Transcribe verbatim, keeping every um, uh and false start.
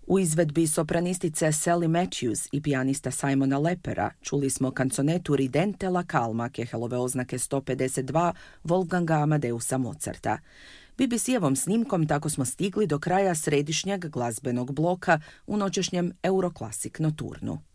U izvedbi sopranistice Sally Matthews i pijanista Simona Lepera čuli smo kanconetu Ridente la Calma Kehelove oznake sto pedeset dva Wolfganga Amadeusa Mozarta. B B C-evom snimkom tako smo stigli do kraja središnjeg glazbenog bloka u noćešnjem Euroclassic Noturnu.